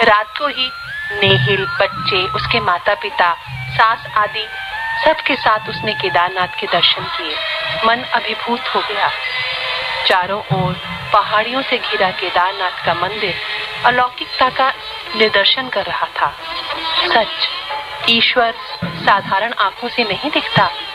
रात को ही नेहिल, बच्चे, उसके माता पिता, सास आदि सबके साथ उसने केदारनाथ के दर्शन किए। मन अभिभूत हो गया। चारों ओर पहाड़ियों से घिरा केदारनाथ का मंदिर अलौकिकता का निदर्शन कर रहा था। सच, ईश्वर साधारण आंखों से नहीं दिखता,